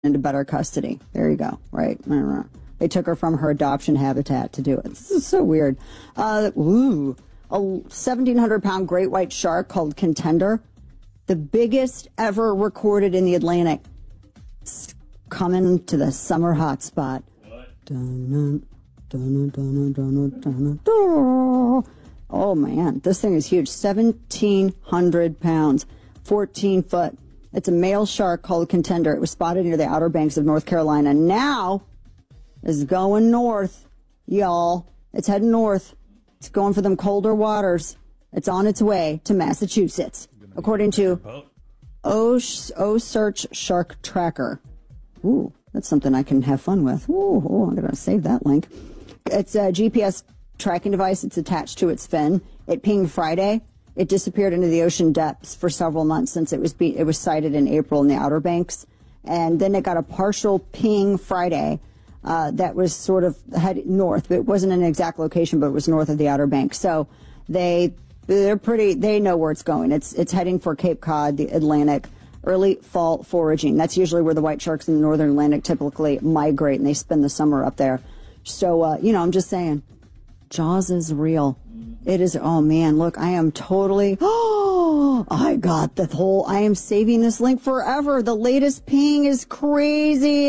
into better custody. There you go. Right. They took her from her adoption habitat to do it. This is so weird. A 1,700-pound great white shark called Contender, the biggest ever recorded in the Atlantic, it's coming to the summer hotspot. Oh, man, this thing is huge. 1,700 pounds, 14 foot. It's a male shark called Contender. It was spotted near the Outer Banks of North Carolina. Now is going north, y'all. It's heading north. It's going for them colder waters. It's on its way to Massachusetts, according to O-Search Shark Tracker. Ooh, that's something I can have fun with. Ooh, I'm going to save that link. It's a GPS tracking device. It's attached to its fin. It pinged Friday. It disappeared into the ocean depths for several months since it was sighted in April in the Outer Banks. And then it got a partial ping Friday that was sort of headed north. It wasn't an exact location, but it was north of the Outer Banks. So they know where it's going. It's heading for Cape Cod, the Atlantic, early fall foraging. That's usually where the white sharks in the northern Atlantic typically migrate, and they spend the summer up there. So, I'm just saying, Jaws is real. It is, oh man, look, I am totally, I am saving this link forever. The latest ping is crazy.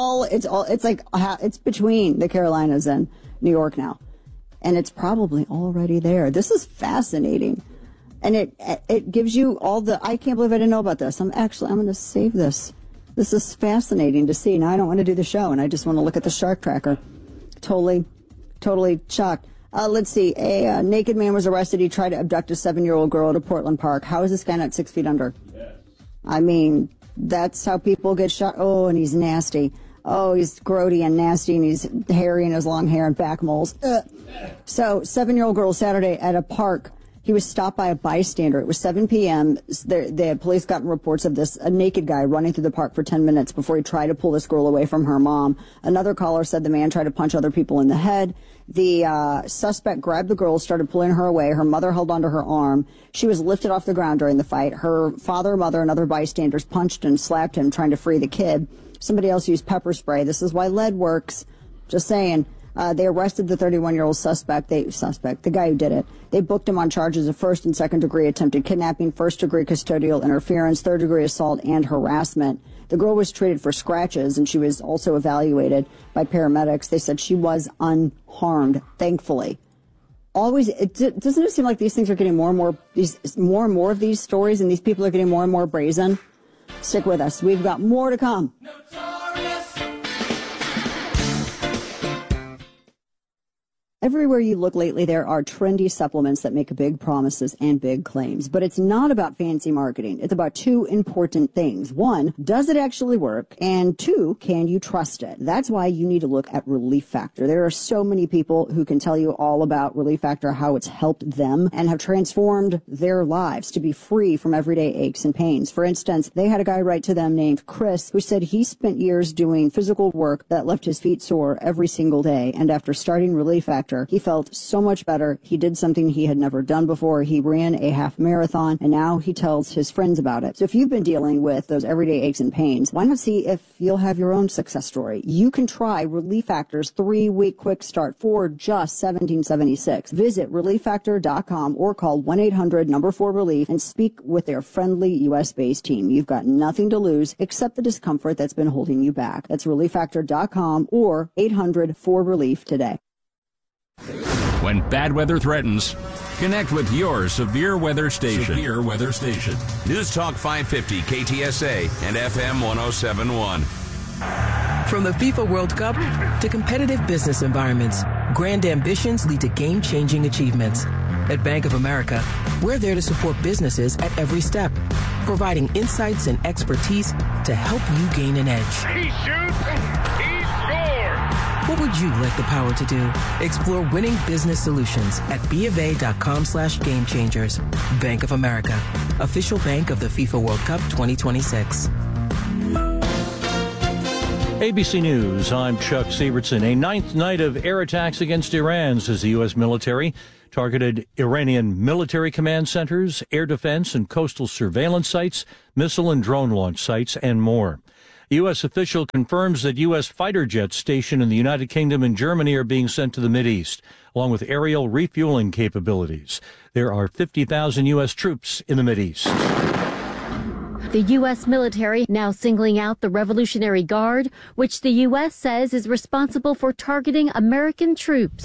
It's between the Carolinas and New York now. And it's probably already there. This is fascinating. And it gives you I can't believe I didn't know about this. I'm going to save this. This is fascinating to see. Now I don't want to do the show and I just want to look at the shark tracker. Totally shocked. Let's see. A naked man was arrested. He tried to abduct a 7-year-old girl at a Portland park. How is this guy not 6 feet under? Yes. I mean, that's how people get shot. Oh, and he's nasty. Oh, he's grody and nasty, and he's hairy and has long hair and back moles. So, 7-year-old girl Saturday at a park. He was stopped by a bystander. It was 7 p.m. The police got reports of a naked guy running through the park for 10 minutes before he tried to pull this girl away from her mom. Another caller said the man tried to punch other people in the head. The suspect grabbed the girl, started pulling her away. Her mother held onto her arm. She was lifted off the ground during the fight. Her father, mother, and other bystanders punched and slapped him, trying to free the kid. Somebody else used pepper spray. This is why lead works. Just saying. They arrested the 31-year-old suspect, the guy who did it. They booked him on charges of first and second degree attempted kidnapping, first degree custodial interference, third degree assault, and harassment. The girl was treated for scratches, and she was also evaluated by paramedics. They said she was unharmed, thankfully. Doesn't it seem like these things are getting more and more of these stories, and these people are getting more and more brazen? Stick with us. We've got more to come. Everywhere you look lately, there are trendy supplements that make big promises and big claims. But it's not about fancy marketing. It's about two important things. One, does it actually work? And two, can you trust it? That's why you need to look at Relief Factor. There are so many people who can tell you all about Relief Factor, how it's helped them and have transformed their lives to be free from everyday aches and pains. For instance, they had a guy write to them named Chris who said he spent years doing physical work that left his feet sore every single day. And after starting Relief Factor, he felt so much better. He did something he had never done before. He ran a half marathon, and now he tells his friends about it. So if you've been dealing with those everyday aches and pains, why not see if you'll have your own success story? You can try Relief Factor's 3-week quick start for just $17.76. Visit ReliefFactor.com or call 1-800-4RELIEF and speak with their friendly U.S.-based team. You've got nothing to lose except the discomfort that's been holding you back. That's ReliefFactor.com or 800-4RELIEF today. When bad weather threatens, connect with your severe weather station. News Talk 550 KTSA and FM 1071. From the FIFA World Cup to competitive business environments, grand ambitions lead to game-changing achievements. At Bank of America, we're there to support businesses at every step, providing insights and expertise to help you gain an edge. He shoots, he scores! What would you like the power to do? Explore winning business solutions at BofA.com/gamechangers. Bank of America, official bank of the FIFA World Cup 2026. ABC News, I'm Chuck Sievertson. A ninth night of air attacks against Iran, says the U.S. military, targeted Iranian military command centers, air defense and coastal surveillance sites, missile and drone launch sites, and more. The U.S. official confirms that U.S. fighter jets stationed in the United Kingdom and Germany are being sent to the Mideast, along with aerial refueling capabilities. There are 50,000 U.S. troops in the Mideast. The U.S. military now singling out the Revolutionary Guard, which the U.S. says is responsible for targeting American troops.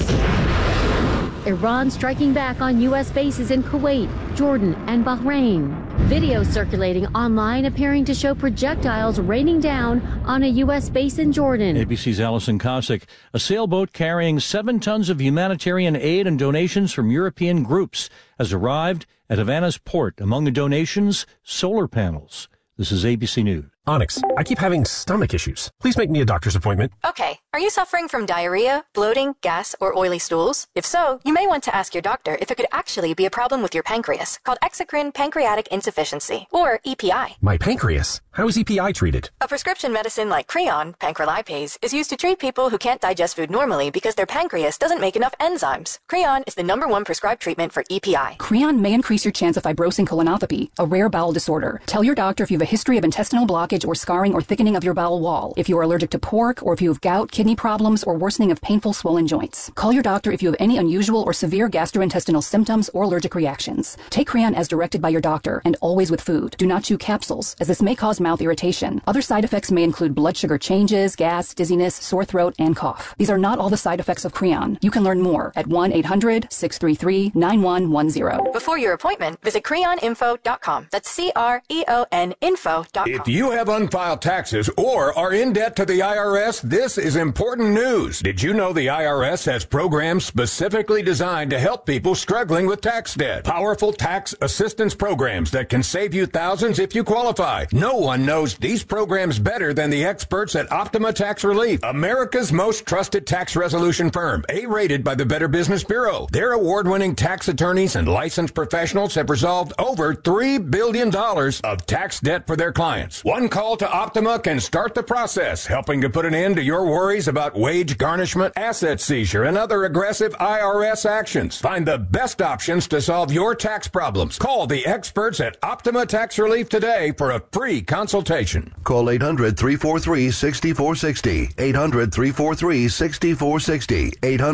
Iran striking back on U.S. bases in Kuwait, Jordan, and Bahrain. Videos circulating online appearing to show projectiles raining down on a U.S. base in Jordan. ABC's Allison Cossack. A sailboat carrying 7 tons of humanitarian aid and donations from European groups has arrived at Havana's port. Among the donations, solar panels. This is ABC News. Onyx, I keep having stomach issues. Please make me a doctor's appointment. Okay. Are you suffering from diarrhea, bloating, gas, or oily stools? If so, you may want to ask your doctor if it could actually be a problem with your pancreas, called exocrine pancreatic insufficiency, or EPI. My pancreas? How is EPI treated? A prescription medicine like Creon, pancrelipase, is used to treat people who can't digest food normally because their pancreas doesn't make enough enzymes. Creon is the #1 prescribed treatment for EPI. Creon may increase your chance of fibrosing colonopathy, a rare bowel disorder. Tell your doctor if you have a history of intestinal blockage or scarring or thickening of your bowel wall, if you are allergic to pork, or if you have gout, kidney problems, or worsening of painful swollen joints. Call your doctor if you have any unusual or severe gastrointestinal symptoms or allergic reactions. Take Creon as directed by your doctor, and always with food. Do not chew capsules, as this may cause mouth irritation. Other side effects may include blood sugar changes, gas, dizziness, sore throat, and cough. These are not all the side effects of Creon. You can learn more at 1-800-633-9110. Before your appointment, visit creoninfo.com. That's CREON info.com. If you have unfiled taxes or are in debt to the IRS, this is important news. Did you know the IRS has programs specifically designed to help people struggling with tax debt? Powerful tax assistance programs that can save you thousands if you qualify. No one knows these programs better than the experts at Optima Tax Relief, America's most trusted tax resolution firm, A-rated by the Better Business Bureau. Their award-winning tax attorneys and licensed professionals have resolved over $3 billion of tax debt for their clients. One call to Optima can start the process, helping to put an end to your worries about wage garnishment, asset seizure, and other aggressive IRS actions. Find the best options to solve your tax problems. Call the experts at Optima Tax Relief today for a free consultation. Call 800-343-6460. 800-343-6460.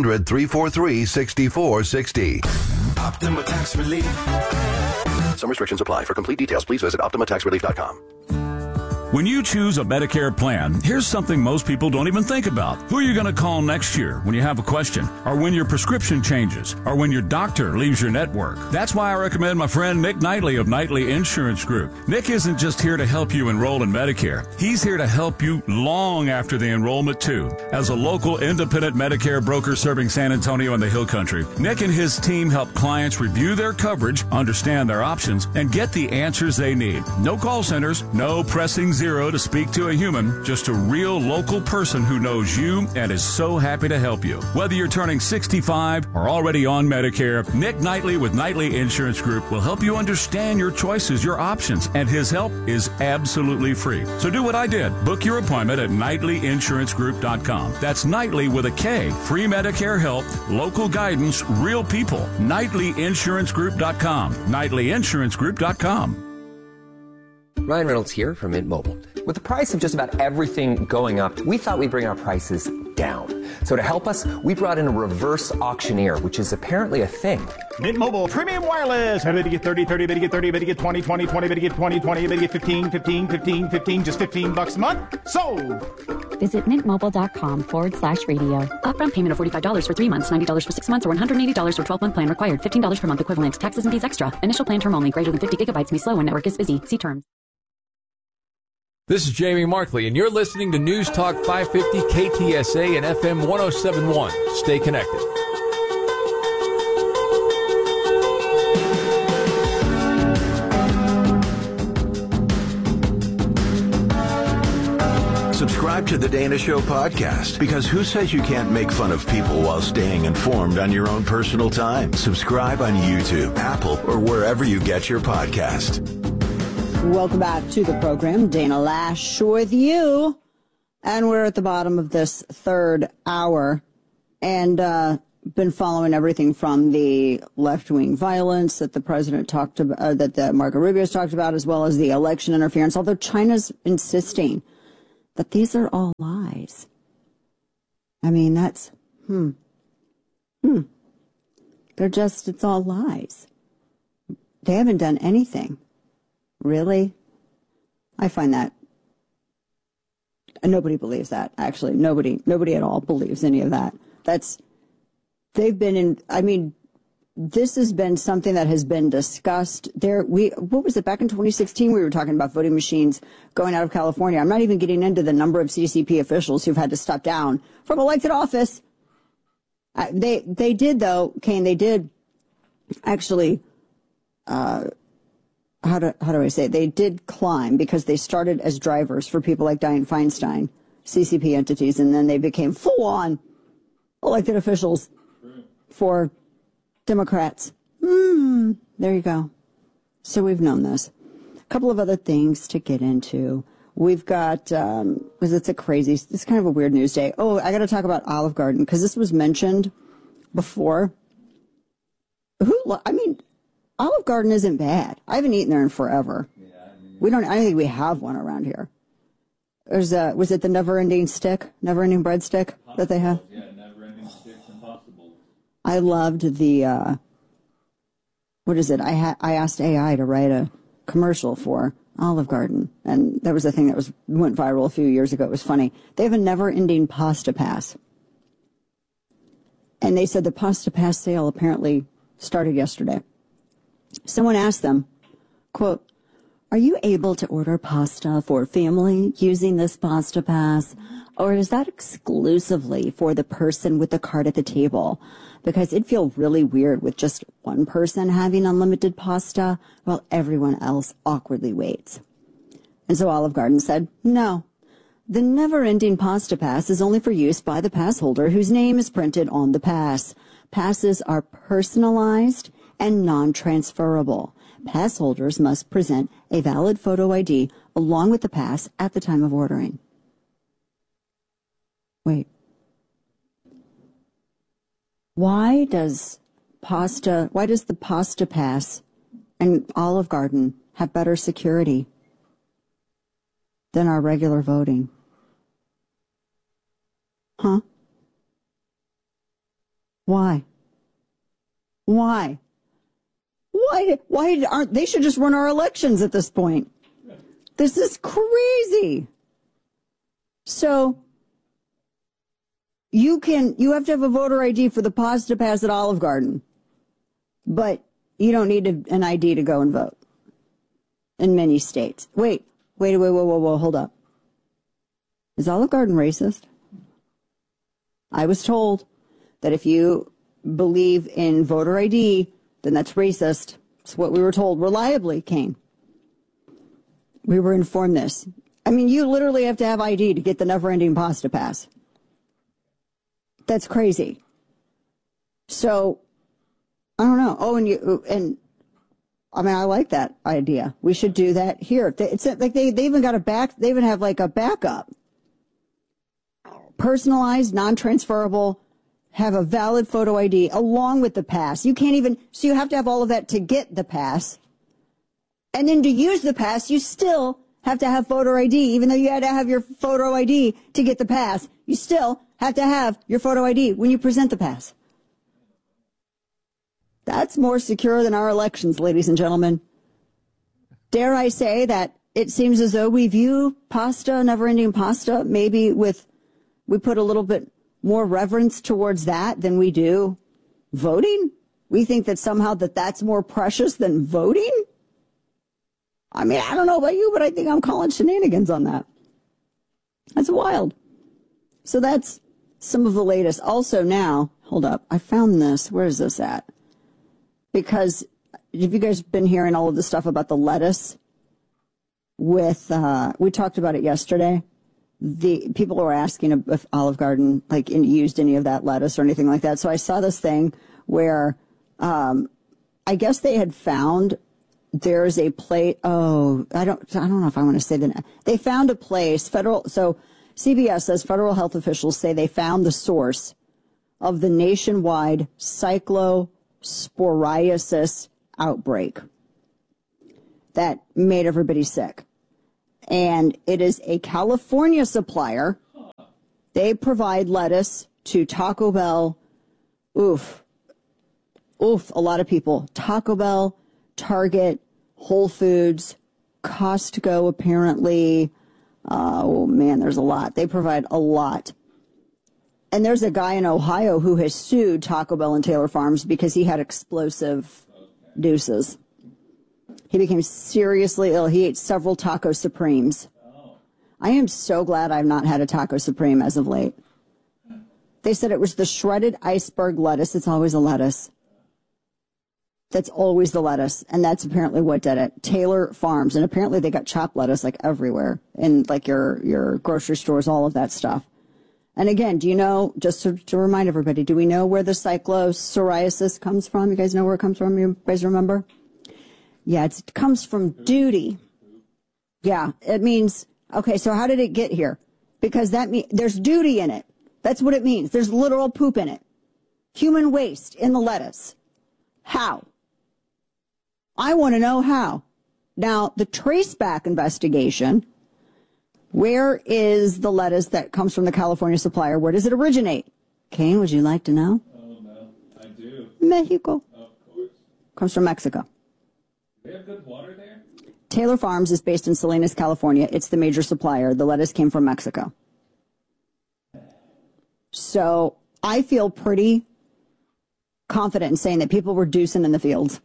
800-343-6460. Optima Tax Relief. Some restrictions apply. For complete details, please visit OptimaTaxRelief.com. When you choose a Medicare plan, here's something most people don't even think about. Who are you going to call next year when you have a question? Or when your prescription changes? Or when your doctor leaves your network? That's why I recommend my friend Nick Knightley of Knightley Insurance Group. Nick isn't just here to help you enroll in Medicare. He's here to help you long after the enrollment, too. As a local independent Medicare broker serving San Antonio and the Hill Country, Nick and his team help clients review their coverage, understand their options, and get the answers they need. No call centers, no pressing zero to speak to a human, just a real local person who knows you and is so happy to help you. Whether you're turning 65 or already on Medicare, Nick Knightley with Knightley Insurance Group will help you understand your choices, your options, and his help is absolutely free. So do what I did. Book your appointment at KnightleyInsuranceGroup.com. That's Knightley with a K. Free Medicare help, local guidance, real people. KnightleyInsuranceGroup.com. KnightleyInsuranceGroup.com. Ryan Reynolds here from Mint Mobile. With the price of just about everything going up, we thought we'd bring our prices down. So to help us, we brought in a reverse auctioneer, which is apparently a thing. Mint Mobile Premium Wireless. How to get 30, 30, to get 30, to get 20, 20, 20, to get 20, 20, to get 15, 15, 15, 15, just $15 a month. Sold! Visit mintmobile.com/radio. Upfront payment of $45 for 3 months, $90 for 6 months, or $180 for 12-month plan required. $15 per month equivalent. Taxes and fees extra. Initial plan term only. Greater than 50 gigabytes may slow when network is busy. See terms. This is Jamie Markley, and you're listening to News Talk 550 KTSA and FM 107.1. Stay connected. Subscribe to the Dana Show podcast, because who says you can't make fun of people while staying informed on your own personal time? Subscribe on YouTube, Apple, or wherever you get your podcast. Welcome back to the program. Dana Lash with you. And we're at the bottom of this third hour. And been following everything from the left-wing violence that the president talked about, that Marco Rubio's talked about, as well as the election interference, although China's insisting that these are all lies. I mean, that's, They're just, it's all lies. They haven't done anything. Really? I find that. Nobody believes that, actually. Nobody at all believes any of that. They've been in, I mean, this has been something that has been discussed there. What was it, back in 2016, we were talking about voting machines going out of California. I'm not even getting into the number of CCP officials who've had to step down from elected office. They did, though, Kane, they did actually, how do I say it? They did climb because they started as drivers for people like Dianne Feinstein, CCP entities, and then they became full-on elected officials for Democrats. There you go. So we've known this. A couple of other things to get into. We've got, it's kind of a weird news day. Oh, I got to talk about Olive Garden because this was mentioned before. Olive Garden isn't bad. I haven't eaten there in forever. I don't think we have one around here. Was it the never-ending breadstick that they have? Yeah, never-ending sticks, Impossible. I loved the, what is it? I asked AI to write a commercial for Olive Garden, and that was a thing that went viral a few years ago. It was funny. They have a never-ending pasta pass. And they said the pasta pass sale apparently started yesterday. Someone asked them, quote, "Are you able to order pasta for family using this pasta pass? Or is that exclusively for the person with the cart at the table? Because it'd feel really weird with just one person having unlimited pasta while everyone else awkwardly waits." And so Olive Garden said, no. The never-ending pasta pass is only for use by the pass holder whose name is printed on the pass. Passes are personalized and non-transferable. Pass holders must present a valid photo ID along with the pass at the time of ordering. Wait. Why does the pasta pass and Olive Garden have better security than our regular voting? Huh? Why? Why aren't they should just run our elections at this point? This is crazy. So you have to have a voter ID for the pasta pass at Olive Garden, but you don't need an ID to go and vote in many states. Wait, hold up. Is Olive Garden racist? I was told that if you believe in voter ID, then that's racist. It's what we were told reliably, Kane. We were informed this. I mean, you literally have to have ID to get the never-ending pasta pass. That's crazy. So, I don't know. Oh, I like that idea. We should do that here. It's like they even got they even have like a backup. Personalized, non-transferable, have a valid photo ID along with the pass. So you have to have all of that to get the pass. And then to use the pass, you still have to have photo ID. Even though you had to have your photo ID to get the pass, you still have to have your photo ID when you present the pass. That's more secure than our elections, ladies and gentlemen. Dare I say that it seems as though we view pasta, never-ending pasta, maybe we put a little bit more reverence towards that than we do voting? We think that somehow that's more precious than voting? I mean, I don't know about you, but I think I'm calling shenanigans on that. That's wild. So that's some of the latest. Also now, hold up, I found this. Where is this at? Because have you guys been hearing all of the stuff about the lettuce? We talked about it yesterday. The people were asking if Olive Garden used any of that lettuce or anything like that. So I saw this thing where I guess they had found there's a place. Oh, I don't know if I want to say that. They found a place. So CBS says federal health officials say they found the source of the nationwide cyclosporiasis outbreak that made everybody sick. and it is a California supplier. They provide lettuce to Taco Bell. Oof, a lot of people. Taco Bell, Target, Whole Foods, Costco, apparently. Oh, man, there's a lot. They provide a lot. And there's a guy in Ohio who has sued Taco Bell and Taylor Farms because he had explosive deuces. He became seriously ill. He ate several Taco Supremes. I am so glad I've not had a Taco Supreme as of late. They said it was the shredded iceberg lettuce. It's always a lettuce. That's always the lettuce. And that's apparently what did it. Taylor Farms. And apparently they got chopped lettuce like everywhere in like your grocery stores, all of that stuff. And again, do you know, just to remind everybody, do we know where the cyclopsoriasis comes from? You guys know where it comes from? You guys remember? Yeah, it comes from duty. Yeah, it means, okay, so how did it get here? Because that means there's duty in it. That's what it means. There's literal poop in it. Human waste in the lettuce. How? I want to know how. Now, the traceback investigation, where is the lettuce that comes from the California supplier? Where does it originate? Kane, would you like to know? Oh, no, I do. Mexico. Of course. Comes from Mexico. Do they have good water there? Taylor Farms is based in Salinas, California. It's the major supplier. The lettuce came from Mexico. So I feel pretty confident in saying that people were deucing in the fields.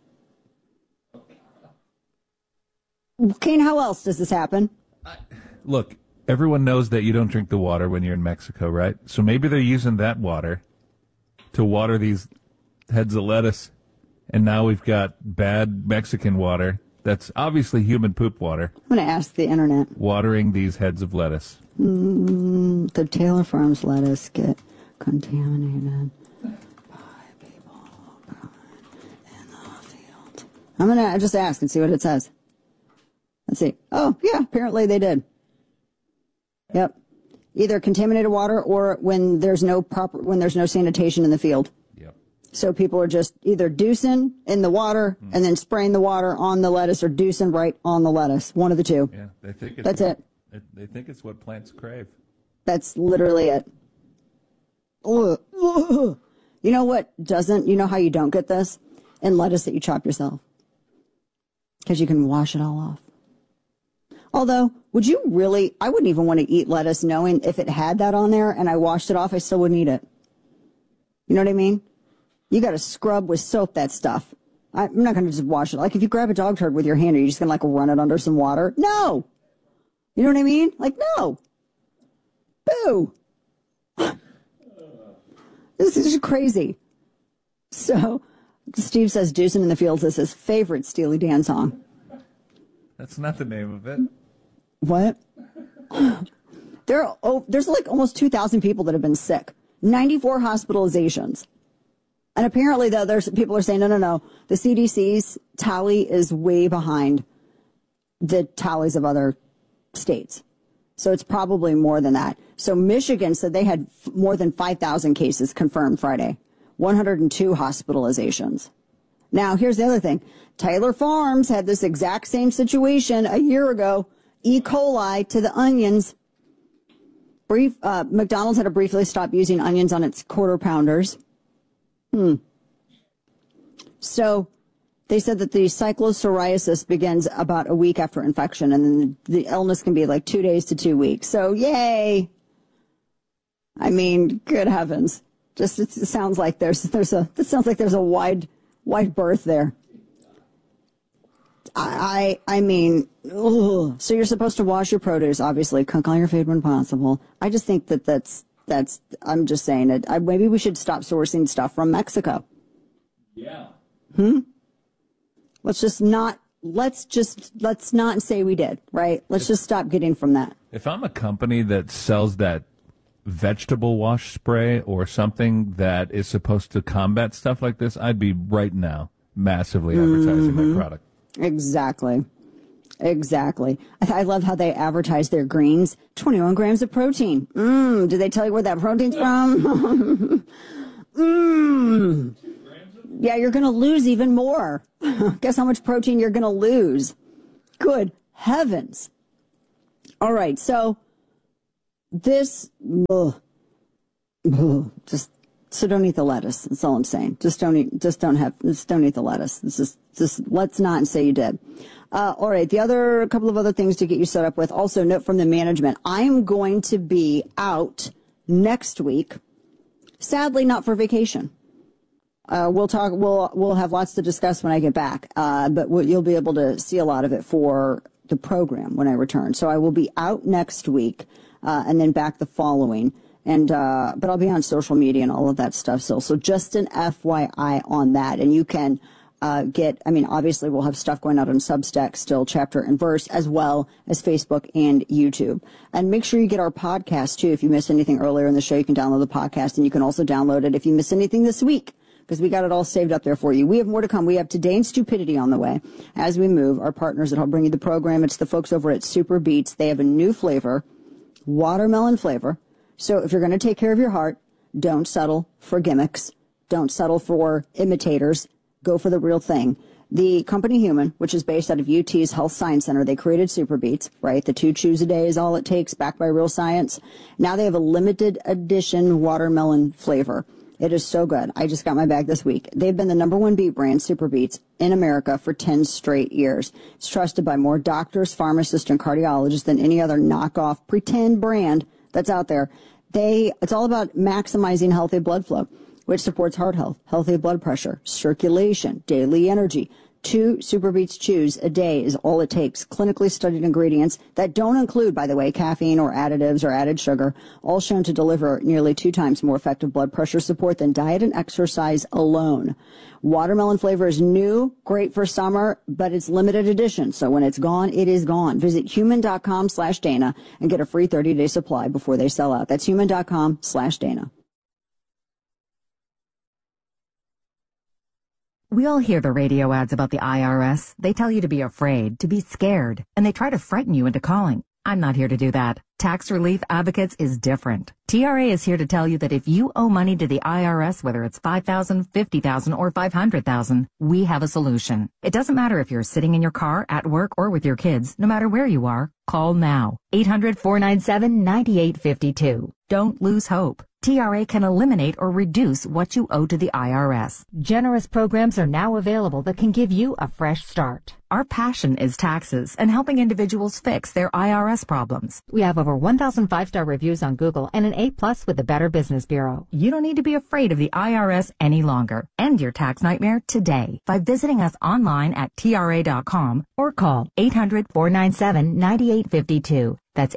Kane, how else does this happen? Look, everyone knows that you don't drink the water when you're in Mexico, right? So maybe they're using that water to water these heads of lettuce, and now we've got bad Mexican water that's obviously human poop water. I'm going to ask the internet. Watering these heads of lettuce. The Taylor Farms lettuce get contaminated by people in the field. I'm going to just ask and see what it says. Let's see. Oh, yeah, apparently they did. Yep. Either contaminated water or when there's no sanitation in the field. Yep. So people are just either deucing in the water and then spraying the water on the lettuce, or deucing right on the lettuce. One of the two. Yeah, they think that's it. They think it's what plants crave. That's literally it. Ugh. You know what doesn't? You know how you don't get this? In lettuce that you chop yourself. Because you can wash it all off. Although, would you really, I wouldn't even want to eat lettuce knowing if it had that on there and I washed it off, I still wouldn't eat it. You know what I mean? You got to scrub with soap that stuff. I'm not going to just wash it. Like if you grab a dog turd with your hand, are you just going to like run it under some water? No. You know what I mean? Like, no. Boo. This is just crazy. So, Steve says, Deucin' in the Fields is his favorite Steely Dan song. That's not the name of it. What? There's like almost 2,000 people that have been sick. 94 hospitalizations. And apparently, though, people are saying, no. The CDC's tally is way behind the tallies of other states. So it's probably more than that. So Michigan said they had more than 5,000 cases confirmed Friday. 102 hospitalizations. Now, here's the other thing. Taylor Farms had this exact same situation a year ago. E. coli to the onions. McDonald's had to briefly stop using onions on its quarter pounders. So they said that the cyclopsoriasis begins about a week after infection, and then the illness can be like 2 days to 2 weeks. So yay. I mean, good heavens. Just it sounds like there's a wide berth there. I mean, ugh. So you're supposed to wash your produce, obviously, cook all your food when possible. I just think that's I'm just saying it. Maybe we should stop sourcing stuff from Mexico. Yeah. Let's not say we did, right? Let's just stop getting from that. If I'm a company that sells that vegetable wash spray or something that is supposed to combat stuff like this, I'd be right now massively advertising my product. Exactly. I love how they advertise their greens. 21 grams of protein. Do they tell you where that protein's from? Yeah, you're going to lose even more. Guess how much protein you're going to lose? Good heavens. All right, so this, just so don't eat the lettuce. That's all I'm saying. Just don't eat the lettuce. Let's not say you did. All right, a couple of other things to get you set up with. Also, note from the management, I am going to be out next week. Sadly, not for vacation. We'll have lots to discuss when I get back. But you'll be able to see a lot of it for the program when I return. So I will be out next week, and then back the following. But I'll be on social media and all of that stuff still. So just an FYI on that. And you can obviously we'll have stuff going out on Substack still, chapter and verse, as well as Facebook and YouTube. And make sure you get our podcast, too. If you missed anything earlier in the show, you can download the podcast, and you can also download it if you miss anything this week, because we got it all saved up there for you. We have more to come. We have Today in Stupidity on the way as we move. Our partners that help bring you the program, it's the folks over at Super Beats. They have a new flavor, watermelon flavor. So if you're going to take care of your heart, don't settle for gimmicks. Don't settle for imitators. Go for the real thing. The company Human, which is based out of UT's Health Science Center, they created Super Beats, right? The 2 chews a day is all it takes, backed by real science. Now they have a limited edition watermelon flavor. It is so good. I just got my bag this week. They've been the #1 beat brand, Super Beats, in America for 10 straight years. It's trusted by more doctors, pharmacists, and cardiologists than any other knockoff pretend brand that's out there. It's all about maximizing healthy blood flow, which supports heart health, healthy blood pressure, circulation, daily energy. 2 Super Beats chews a day is all it takes. Clinically studied ingredients that don't include, by the way, caffeine or additives or added sugar, all shown to deliver nearly 2 times more effective blood pressure support than diet and exercise alone. Watermelon flavor is new, great for summer, but it's limited edition. So when it's gone, it is gone. Visit human.com/Dana and get a free 30-day supply before they sell out. That's human.com/Dana. We all hear the radio ads about the IRS. They tell you to be afraid, to be scared, and they try to frighten you into calling. I'm not here to do that. Tax Relief Advocates is different. TRA is here to tell you that if you owe money to the IRS, whether it's $5,000, $50,000, or $500,000, we have a solution. It doesn't matter if you're sitting in your car, at work, or with your kids. No matter where you are, call now. 800-497-9852. Don't lose hope. TRA can eliminate or reduce what you owe to the IRS. Generous programs are now available that can give you a fresh start. Our passion is taxes and helping individuals fix their IRS problems. We have over 1,000 5-star reviews on Google and an A+ with the Better Business Bureau. You don't need to be afraid of the IRS any longer. End your tax nightmare today by visiting us online at TRA.com or call 800-497-9852. That's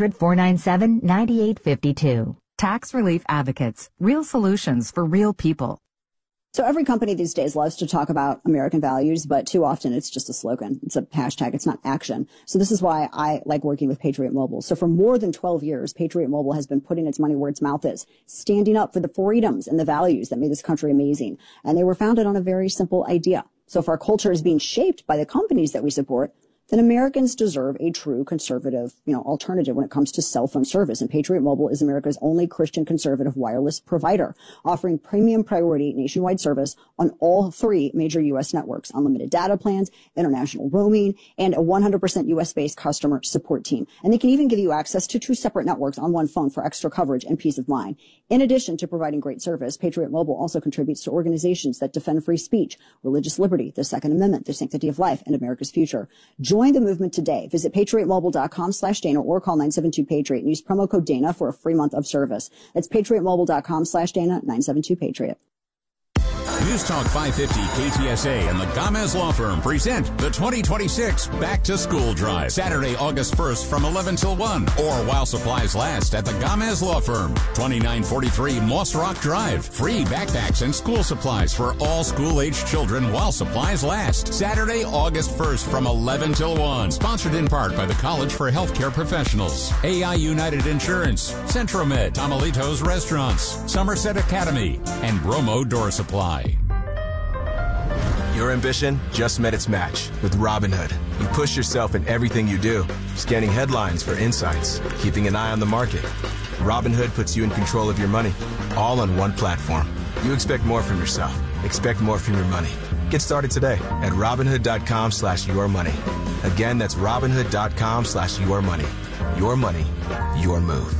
800-497-9852. Tax Relief Advocates. Real solutions for real people. So every company these days loves to talk about American values, but too often it's just a slogan. It's a hashtag. It's not action. So this is why I like working with Patriot Mobile. So for more than 12 years, Patriot Mobile has been putting its money where its mouth is, standing up for the freedoms and the values that made this country amazing. And they were founded on a very simple idea. So if our culture is being shaped by the companies that we support, then Americans deserve a true conservative, alternative when it comes to cell phone service. And Patriot Mobile is America's only Christian conservative wireless provider, offering premium priority nationwide service on all 3 major U.S. networks, unlimited data plans, international roaming, and a 100% U.S.-based customer support team. And they can even give you access to 2 separate networks on one phone for extra coverage and peace of mind. In addition to providing great service, Patriot Mobile also contributes to organizations that defend free speech, religious liberty, the Second Amendment, the sanctity of life, and America's future. Join the movement today. Visit patriotmobile.com/Dana or call 972-PATRIOT and use promo code Dana for a free month of service. That's patriotmobile.com/Dana, 972-PATRIOT. News Talk 550 KTSA and the Gomez Law Firm present the 2026 Back to School Drive. Saturday, August 1st from 11 till 1 or while supplies last at the Gomez Law Firm. 2943 Moss Rock Drive. Free backpacks and school supplies for all school-aged children while supplies last. Saturday, August 1st from 11 till 1. Sponsored in part by the College for Healthcare Professionals, AI United Insurance, Centromed, Tamalitos Restaurants, Somerset Academy, and Bromo Door Supply. Your ambition just met its match with Robinhood. You push yourself in everything you do, scanning headlines for insights, keeping an eye on the market. Robinhood puts you in control of your money, all on one platform. You expect more from yourself. Expect more from your money. Get started today at Robinhood.com/yourmoney. Again, that's Robinhood.com/yourmoney. Your money, your move.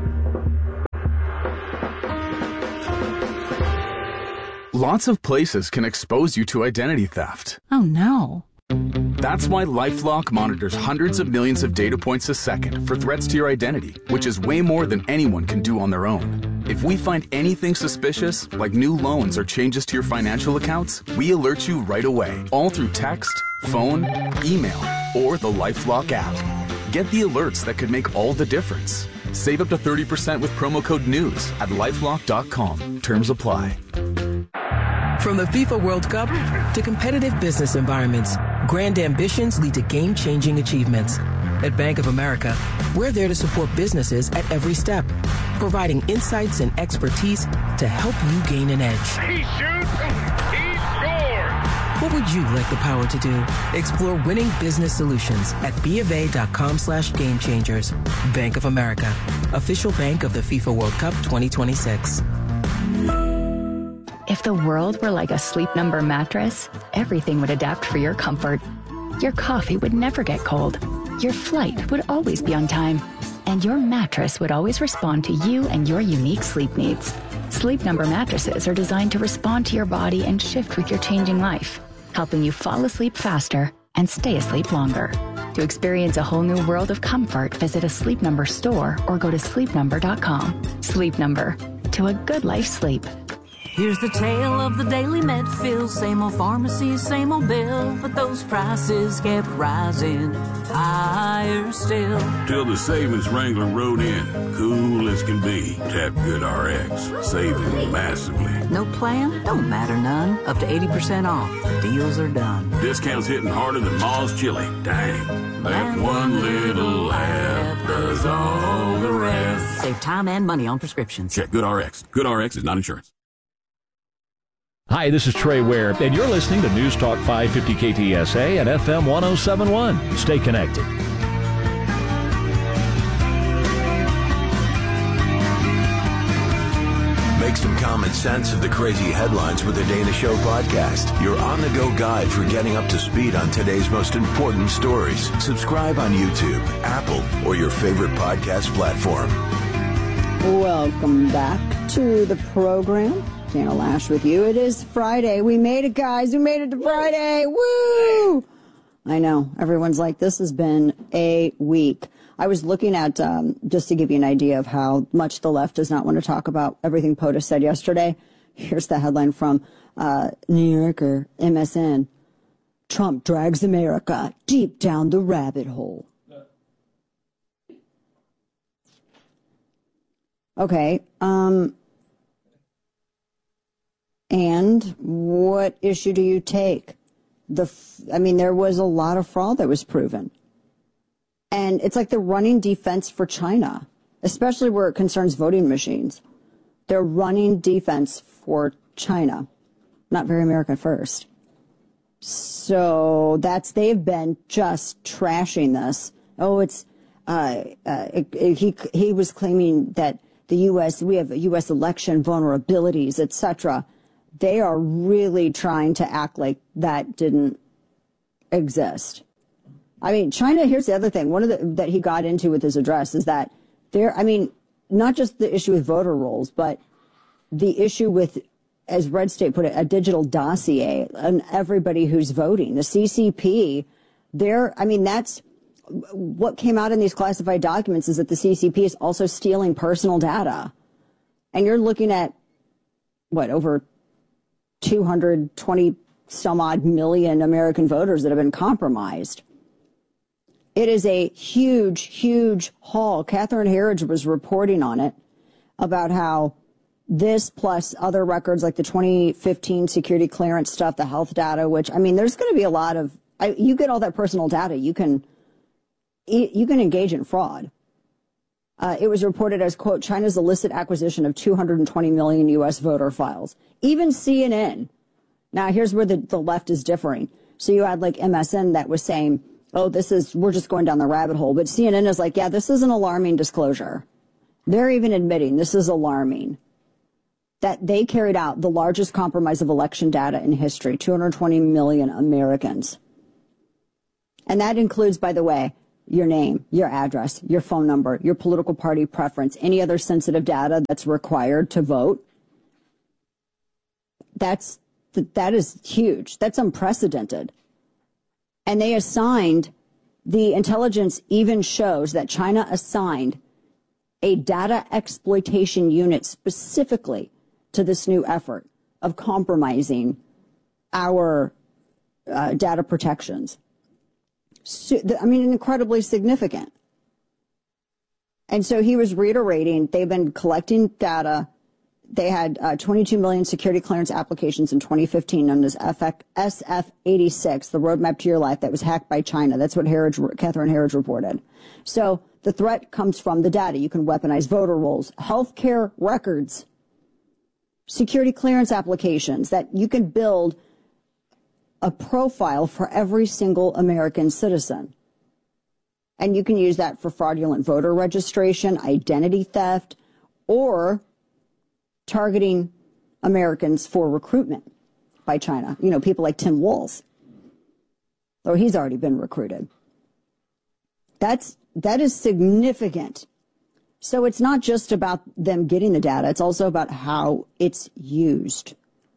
Lots of places can expose you to identity theft. Oh no. That's why LifeLock monitors hundreds of millions of data points a second for threats to your identity, which is way more than anyone can do on their own. If we find anything suspicious, like new loans or changes to your financial accounts, we alert you right away, all through text, phone, email, or the LifeLock app. Get the alerts that could make all the difference. Save up to 30% with promo code NEWS at LifeLock.com. Terms apply. From the FIFA World Cup to competitive business environments, grand ambitions lead to game-changing achievements. At Bank of America, we're there to support businesses at every step, providing insights and expertise to help you gain an edge. He shoots, he scores! What would you like the power to do? Explore winning business solutions at BofA.com/gamechangers. Bank of America, official bank of the FIFA World Cup 2026. If the world were like a Sleep Number mattress, everything would adapt for your comfort. Your coffee would never get cold. Your flight would always be on time. And your mattress would always respond to you and your unique sleep needs. Sleep Number mattresses are designed to respond to your body and shift with your changing life, helping you fall asleep faster and stay asleep longer. To experience a whole new world of comfort, visit a Sleep Number store or go to sleepnumber.com. Sleep Number. To a good life sleep. Here's the tale of the daily Medfield. Same old pharmacy, same old bill, but those prices kept rising higher still. Till the savings wrangler rode in, cool as can be. Tap GoodRx, saving massively. No plan? Don't matter none. Up to 80% off. Deals are done. Discounts hitting harder than Ma's chili. Dang. That one little app does all the rest. Save time and money on prescriptions. Check GoodRx. GoodRx is not insurance. Hi, this is Trey Ware, and you're listening to News Talk 550 KTSA and FM 1071. Stay connected. Make some common sense of the crazy headlines with the Dana Show podcast. Your on-the-go guide for getting up to speed on today's most important stories. Subscribe on YouTube, Apple, or your favorite podcast platform. Welcome back to the program. Dana Lash with you. It is Friday. We made it, guys. We made it to Friday. Woo! I know. Everyone's like, this has been a week. I was looking at, just to give you an idea of how much the left does not want to talk about everything POTUS said yesterday. Here's the headline from New Yorker, MSN. Trump drags America deep down the rabbit hole. Okay. And what issue do you take? There was a lot of fraud that was proven. And it's like they're running defense for China, especially where it concerns voting machines. They're running defense for China, not very America first. So they've been just trashing this. Oh, he was claiming that the U.S., we have U.S. election vulnerabilities, etc. They are really trying to act like that didn't exist. I mean, China, here's the other thing. One of that he got into with his address is that not just the issue with voter rolls, but the issue with, as Red State put it, a digital dossier on everybody who's voting. The CCP, that's what came out in these classified documents, is that the CCP is also stealing personal data. And you're looking at, over 220 some odd million American voters that have been compromised. It is a huge, huge haul. Catherine Herridge was reporting on it, about how this plus other records like the 2015 security clearance stuff, the health data, which, there's going to be a lot of, you get all that personal data, you can engage in fraud. It was reported as, quote, China's illicit acquisition of 220 million U.S. voter files. Even CNN. Now, here's where the left is differing. So you had like MSN that was saying, oh, we're just going down the rabbit hole. But CNN is like, yeah, this is an alarming disclosure. They're even admitting this is alarming. That they carried out the largest compromise of election data in history, 220 million Americans. And that includes, by the way, your name, your address, your phone number, your political party preference, any other sensitive data that's required to vote. That is huge. That's unprecedented. And they assigned, the intelligence even shows that China assigned a data exploitation unit specifically to this new effort of compromising our data protections. I mean, incredibly significant. And so he was reiterating, they've been collecting data. They had 22 million security clearance applications in 2015 known as SF-86, the roadmap to your life, that was hacked by China. That's what Catherine Herridge reported. So the threat comes from the data. You can weaponize voter rolls, healthcare records, security clearance applications, that you can build a profile for every single American citizen. And you can use that for fraudulent voter registration, identity theft, or targeting Americans for recruitment by China. You know, people like Tim Walz. Though he's already been recruited. That is significant. So it's not just about them getting the data, it's also about how it's used.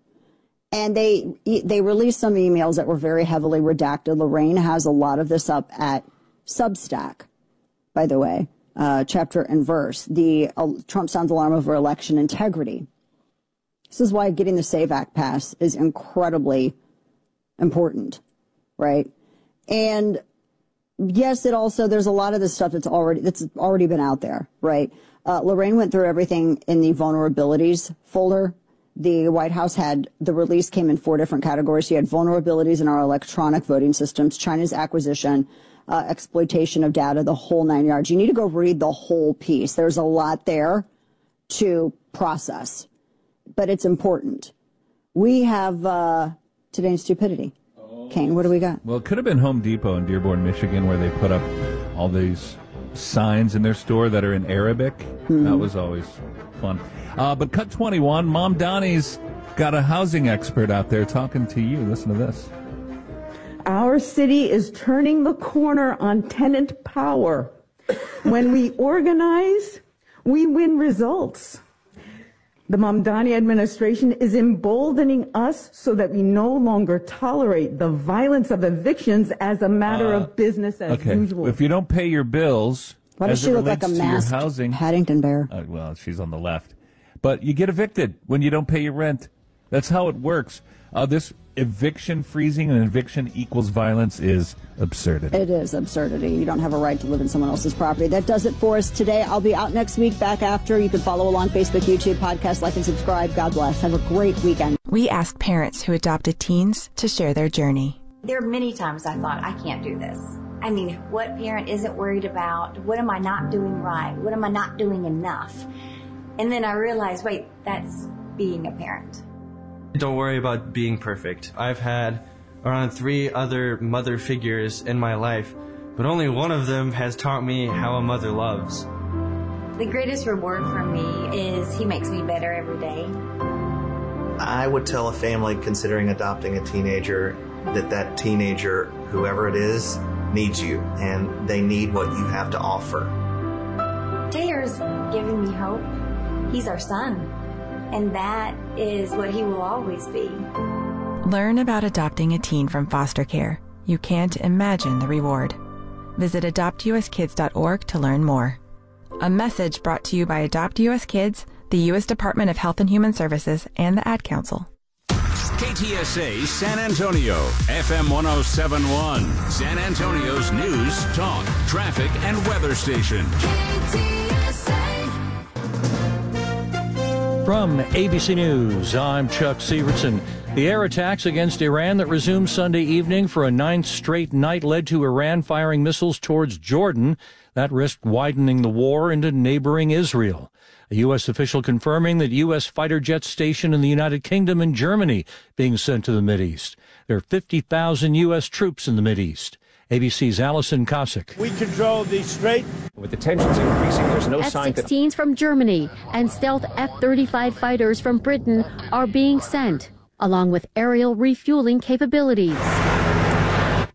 And they released some emails that were very heavily redacted. Lorraine has a lot of this up at Substack, by the way, chapter and verse. Trump sounds alarm over election integrity. This is why getting the SAVE Act passed is incredibly important, right? And yes, there's a lot of this stuff that's already been out there, right? Lorraine went through everything in the vulnerabilities folder. The White House the release came in 4 different categories. You had vulnerabilities in our electronic voting systems, China's acquisition, exploitation of data, the whole 9 yards. You need to go read the whole piece. There's a lot there to process, but it's important. We have Today in Stupidity. Kane, what do we got? Well, it could have been Home Depot in Dearborn, Michigan, where they put up all these signs in their store that are in Arabic. Mm-hmm. That was always fun. But Cut 21, Mom Donnie's got a housing expert out there talking to you. Listen to this. Our city is turning the corner on tenant power. When we organize, we win results. The Mamdani administration is emboldening us so that we no longer tolerate the violence of evictions as a matter of business as usual. If you don't pay your bills, why does she look like a masked Paddington Bear? Well, she's on the left. But you get evicted when you don't pay your rent. That's how it works. This eviction freezing and eviction equals violence is absurdity. It is absurdity. You don't have a right to live in someone else's property. That does it for us today. I'll be out next week, back after. You can follow along Facebook, YouTube, podcast, like, and subscribe. God bless. Have a great weekend. We asked parents who adopted teens to share their journey. There are many times I thought, I can't do this. I mean, what parent isn't worried about? What am I not doing right? What am I not doing enough? And then I realized, wait, that's being a parent. Don't worry about being perfect. I've had around 3 other mother figures in my life, but only one of them has taught me how a mother loves. The greatest reward for me is he makes me better every day. I would tell a family considering adopting a teenager that teenager, whoever it is, needs you, and they need what you have to offer. Taylor's giving me hope. He's our son, and that is what he will always be. Learn about adopting a teen from foster care. You can't imagine the reward. Visit adoptuskids.org to learn more. A message brought to you by Adopt US Kids, the U.S. Department of Health and Human Services, and the Ad Council. KTSA San Antonio, FM 107.1, San Antonio's news, talk, traffic, and weather station. From ABC News, I'm Chuck Severson. The air attacks against Iran that resumed Sunday evening for a 9th straight night led to Iran firing missiles towards Jordan. That risked widening the war into neighboring Israel. A U.S. official confirming that U.S. fighter jets stationed in the United Kingdom and Germany being sent to the Mideast. There are 50,000 U.S. troops in the Mideast. ABC's Allison Cossack. We control the strait. With the tensions increasing, there's no sign that F-16s from Germany and stealth F-35 fighters from Britain are being sent, along with aerial refueling capabilities.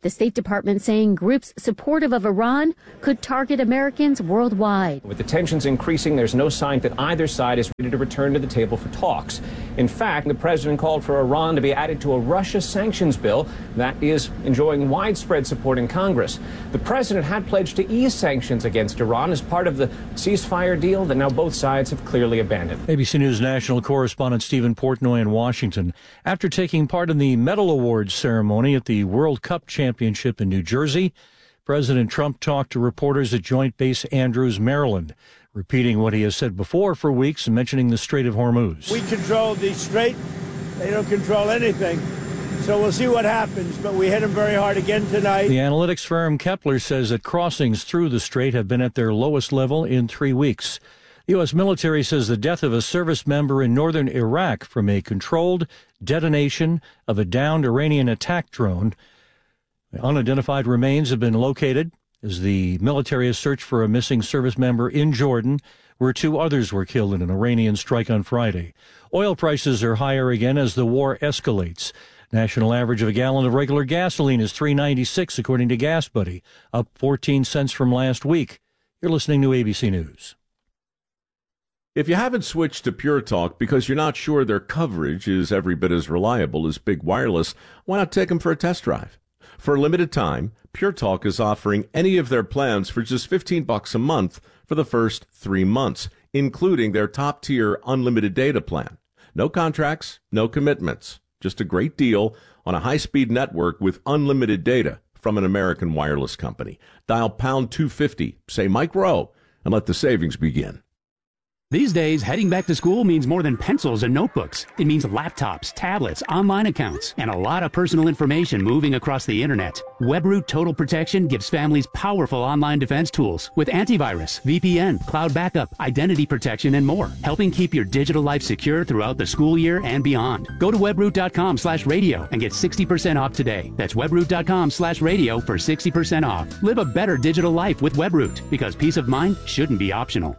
The State Department saying groups supportive of Iran could target Americans worldwide. With the tensions increasing, there's no sign that either side is ready to return to the table for talks. In fact, the president called for Iran to be added to a Russia sanctions bill that is enjoying widespread support in Congress. The president had pledged to ease sanctions against Iran as part of the ceasefire deal that now both sides have clearly abandoned. ABC News national correspondent Stephen Portnoy in Washington. After taking part in the medal awards ceremony at the World Cup Championship in New Jersey, President Trump talked to reporters at Joint Base Andrews, Maryland, repeating what he has said before for weeks and mentioning the Strait of Hormuz. We control the strait. They don't control anything. So we'll see what happens, but we hit them very hard again tonight. The analytics firm Kepler says that crossings through the strait have been at their lowest level in 3 weeks. The U.S. military says the death of a service member in northern Iraq from a controlled detonation of a downed Iranian attack drone. The unidentified remains have been located as the military has searched for a missing service member in Jordan, where 2 others were killed in an Iranian strike on Friday. Oil prices are higher again as the war escalates. National average of a gallon of regular gasoline is $3.96, according to Gas Buddy, up 14 cents from last week. You're listening to ABC News. If you haven't switched to Pure Talk because you're not sure their coverage is every bit as reliable as Big Wireless, why not take them for a test drive? For a limited time, Pure Talk is offering any of their plans for just $15 a month for the first 3 months, including their top-tier unlimited data plan. No contracts, no commitments. Just a great deal on a high-speed network with unlimited data from an American wireless company. Dial pound 250, say Mike Rowe, and let the savings begin. These days, heading back to school means more than pencils and notebooks. It means laptops, tablets, online accounts, and a lot of personal information moving across the internet. WebRoot Total Protection gives families powerful online defense tools with antivirus, VPN, cloud backup, identity protection, and more, helping keep your digital life secure throughout the school year and beyond. Go to webroot.com/radio and get 60% off today. That's webroot.com/radio for 60% off. Live a better digital life with WebRoot, because peace of mind shouldn't be optional.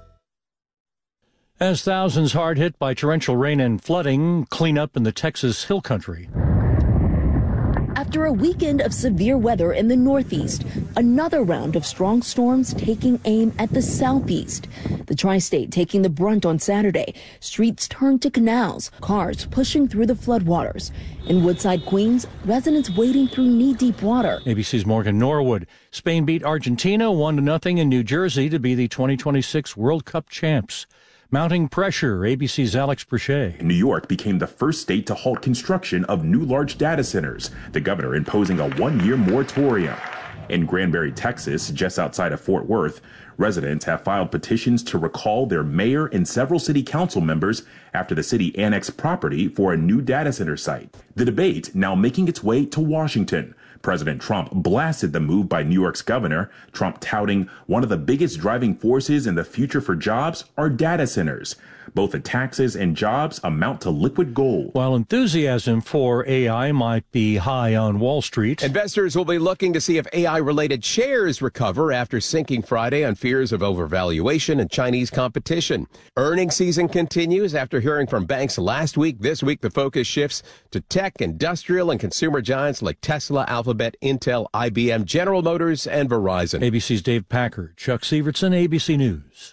As thousands hard hit by torrential rain and flooding clean up in the Texas Hill Country. After a weekend of severe weather in the Northeast, another round of strong storms taking aim at the Southeast. The tri-state taking the brunt on Saturday. Streets turned to canals, cars pushing through the floodwaters. In Woodside, Queens, residents wading through knee-deep water. ABC's Morgan Norwood. Spain beat Argentina 1-0 in New Jersey to be the 2026 World Cup champs. Mounting pressure, ABC's Alex Brichet. New York became the first state to halt construction of new large data centers, the governor imposing a 1-year moratorium. In Granbury, Texas, just outside of Fort Worth, residents have filed petitions to recall their mayor and several city council members after the city annexed property for a new data center site. The debate now making its way to Washington. President Trump blasted the move by New York's governor, Trump touting one of the biggest driving forces in the future for jobs are data centers. Both the taxes and jobs amount to liquid gold. While enthusiasm for AI might be high on Wall Street, investors will be looking to see if AI-related shares recover after sinking Friday on fears of overvaluation and Chinese competition. Earnings season continues after hearing from banks last week. This week, the focus shifts to tech, industrial, and consumer giants like Tesla, Alphabet, Intel, IBM, General Motors, and Verizon. ABC's Dave Packer, Chuck Sievertson, ABC News.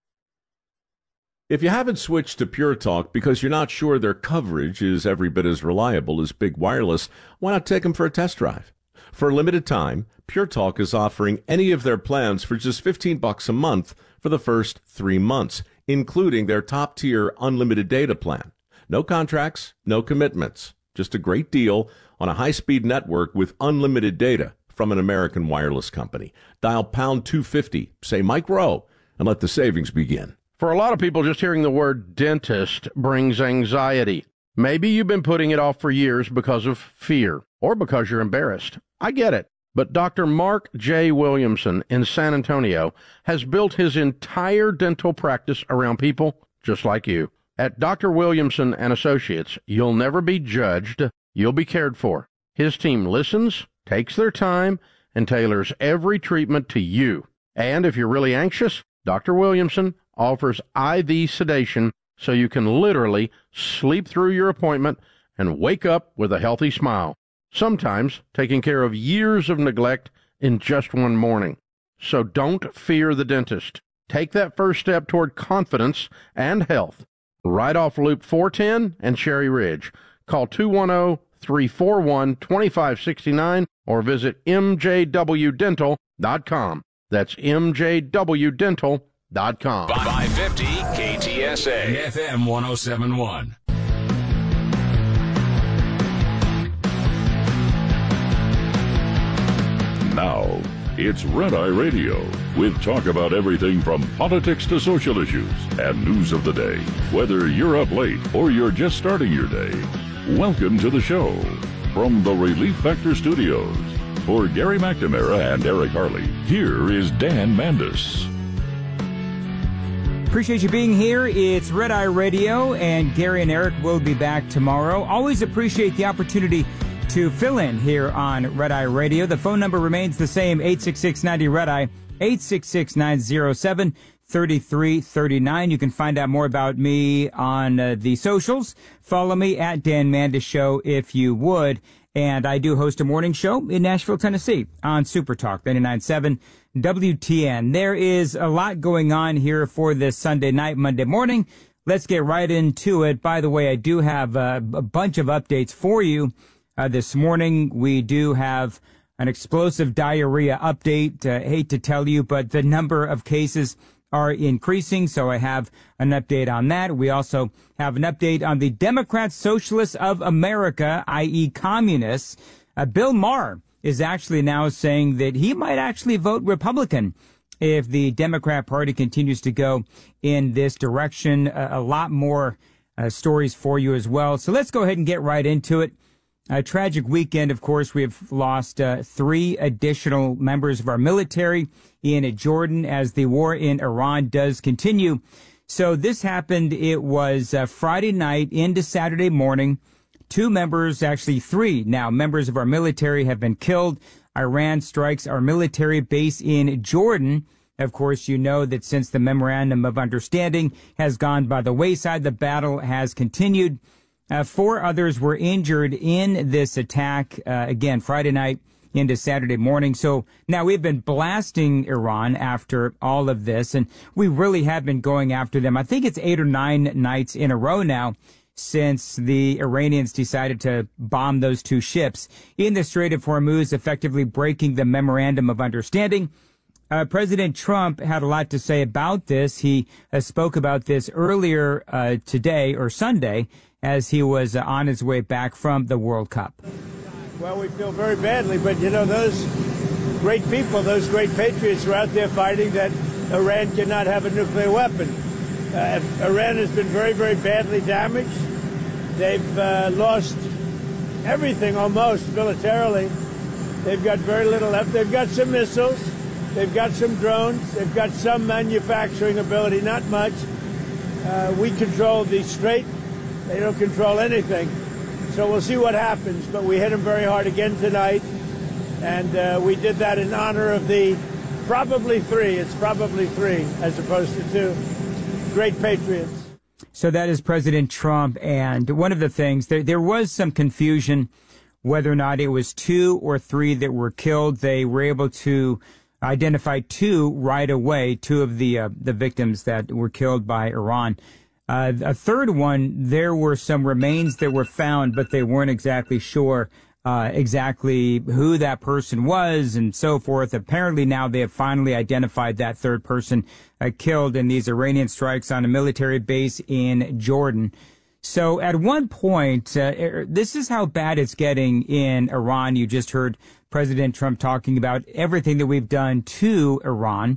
If you haven't switched to Pure Talk because you're not sure their coverage is every bit as reliable as Big Wireless, why not take them for a test drive? For a limited time, Pure Talk is offering any of their plans for just $15 a month for the first 3 months, including their top-tier unlimited data plan. No contracts, no commitments. Just a great deal on a high-speed network with unlimited data from an American wireless company. Dial pound 250, say Mike Rowe, and let the savings begin. For a lot of people, just hearing the word dentist brings anxiety. Maybe you've been putting it off for years because of fear or because you're embarrassed. I get it. But Dr. Mark J. Williamson in San Antonio has built his entire dental practice around people just like you. At Dr. Williamson and Associates, you'll never be judged. You'll be cared for. His team listens, takes their time, and tailors every treatment to you. And if you're really anxious, Dr. Williamson offers IV sedation so you can literally sleep through your appointment and wake up with a healthy smile. sometimes taking care of years of neglect in just one morning. So don't fear the dentist. Take that first step toward confidence and health. Right off Loop 410 and Cherry Ridge. Call 210-341-2569 or visit mjwdental.com. That's mjwdental.com. 550 KTSA FM 1071. Now, it's Red Eye Radio, with talk about everything from politics to social issues and news of the day. Whether you're up late or you're just starting your day, welcome to the show. From the Relief Factor Studios, for Gary McNamara and Eric Harley, here is Dan Mandis. Appreciate you being here. It's Red Eye Radio, and Gary and Eric will be back tomorrow. Always appreciate the opportunity to fill in here on Red Eye Radio. The phone number remains the same, 866-90-RED-EYE, 866-907-3339. You can find out more about me on the socials. Follow me at Dan Mandis Show if you would. And I do host a morning show in Nashville, Tennessee on Super Talk 99.7 WTN. There is a lot going on here for this Sunday night, Monday morning. Let's get right into it. By the way, I do have a bunch of updates for you. This morning, we do have an explosive diarrhea update. Hate to tell you, but the number of cases are increasing, so I have an update on that. We also have an update on the Democrat Socialists of America, i.e. communists. Bill Maher is actually now saying that he might actually vote Republican if the Democrat Party continues to go in this direction. A lot more stories for you as well. So let's go ahead and get right into it. A tragic weekend, of course. We have lost 3 additional members of our military in Jordan as the war in Iran does continue. So this happened. It was Friday night into Saturday morning. 2 members, actually 3 now, members of our military have been killed. Iran strikes our military base in Jordan. Of course, you know that since the Memorandum of Understanding has gone by the wayside, the battle has continued. 4 others were injured in this attack, again, Friday night into Saturday morning. So now we've been blasting Iran after all of this, and we really have been going after them. I think it's 8 or 9 nights in a row now since the Iranians decided to bomb those 2 ships in the Strait of Hormuz, effectively breaking the Memorandum of Understanding. President Trump had a lot to say about this. He spoke about this earlier today or Sunday as he was on his way back from the World Cup. Well, we feel very badly, but, you know, those great people, those great patriots are out there fighting that Iran cannot have a nuclear weapon. Iran has been very, very badly damaged. They've lost everything almost militarily. They've got very little left. They've got some missiles. They've got some drones. They've got some manufacturing ability, not much. We control the Strait. They don't control anything. So we'll see what happens. But we hit them very hard again tonight. And we did that in honor of the probably 3. It's probably 3 as opposed to 2 great patriots. So that is President Trump. And one of the things, there was some confusion whether or not it was 2 or 3 that were killed. They were able to identify 2 right away, 2 of the victims that were killed by Iran. A third one, there were some remains that were found, but they weren't exactly sure exactly who that person was and so forth. Apparently now they have finally identified that third person killed in these Iranian strikes on a military base in Jordan. So at one point, this is how bad it's getting in Iran. You just heard President Trump talking about everything that we've done to Iran.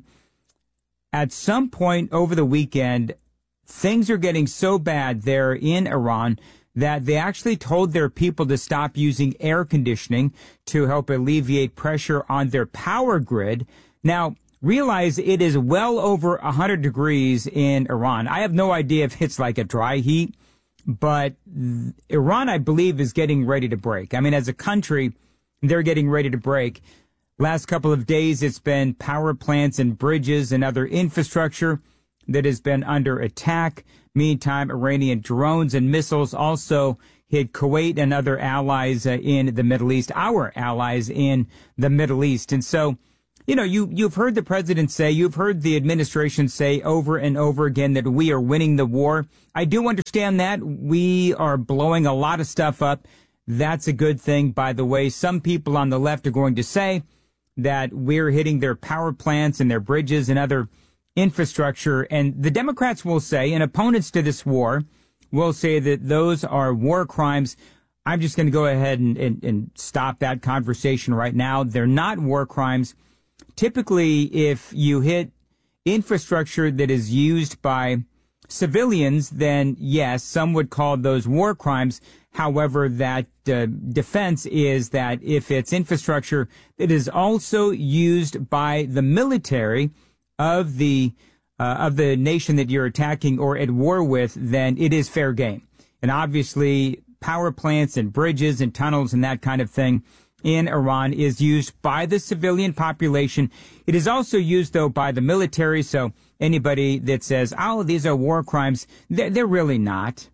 At some point over the weekend, things are getting so bad there in Iran that they actually told their people to stop using air conditioning to help alleviate pressure on their power grid. Now, realize it is well over 100 degrees in Iran. I have no idea if it's like a dry heat, but Iran, I believe, is getting ready to break. I mean, as a country, they're getting ready to break. Last couple of days, it's been power plants and bridges and other infrastructure that has been under attack. Meantime, Iranian drones and missiles also hit Kuwait and other allies in the Middle East, our allies in the Middle East. And so, you know, you've heard the president say, you've heard the administration say over and over again that we are winning the war. I do understand that. We are blowing a lot of stuff up. That's a good thing. By the way, some people on the left are going to say that we're hitting their power plants and their bridges and other infrastructure. And the Democrats will say, and opponents to this war will say, that those are war crimes. I'm just going to go ahead and stop that conversation right now. They're not war crimes. Typically, if you hit infrastructure that is used by civilians, then yes, some would call those war crimes. However, that defense is that if it's infrastructure that is also used by the military of the nation that you're attacking or at war with, then it is fair game. And obviously, power plants and bridges and tunnels and that kind of thing in Iran is used by the civilian population. It is also used, though, by the military. So anybody that says, oh, these are war crimes, they're really not.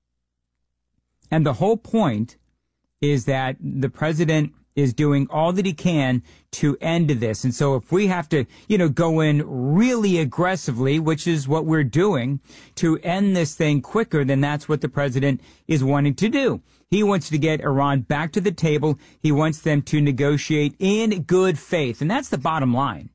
And the whole point is that the president is doing all that he can to end this. And so if we have to, go in really aggressively, which is what we're doing, to end this thing quicker, then that's what the president is wanting to do. He wants to get Iran back to the table. He wants them to negotiate in good faith. And that's the bottom line.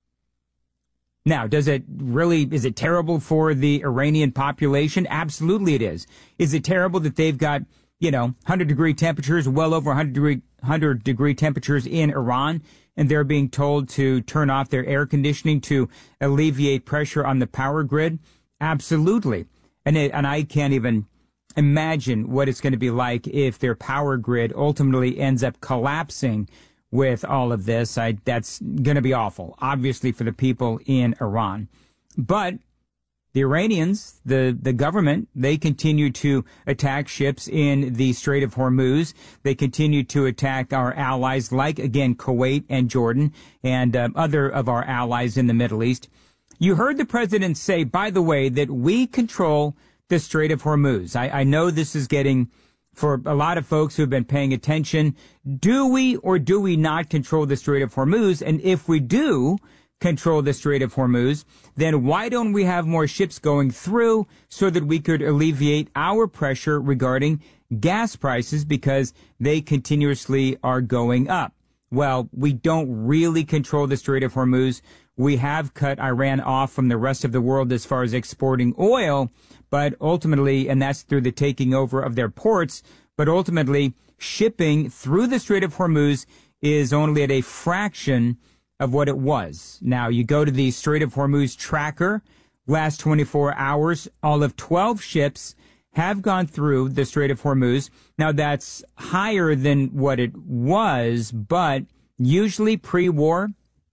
Now, is it terrible for the Iranian population? Absolutely it is. Is it terrible that they've got, 100-degree temperatures, well over 100-degree temperatures in Iran, and they're being told to turn off their air conditioning to alleviate pressure on the power grid? Absolutely. And I can't even imagine what it's going to be like if their power grid ultimately ends up collapsing with all of this. That's going to be awful, obviously, for the people in Iran. But the Iranians, the government, they continue to attack ships in the Strait of Hormuz. They continue to attack our allies like, again, Kuwait and Jordan and other of our allies in the Middle East. You heard the president say, by the way, that we control the Strait of Hormuz. I know this is getting, for a lot of folks who have been paying attention, do we or do we not control the Strait of Hormuz? And if we do control the Strait of Hormuz, then why don't we have more ships going through so that we could alleviate our pressure regarding gas prices, because they continuously are going up? Well, we don't really control the Strait of Hormuz. We have cut Iran off from the rest of the world as far as exporting oil, but ultimately, and that's through the taking over of their ports, but ultimately shipping through the Strait of Hormuz is only at a fraction of what it was. Now, you go to the Strait of Hormuz tracker, last 24 hours, all of 12 ships have gone through the Strait of Hormuz. Now, that's higher than what it was, but usually pre-war,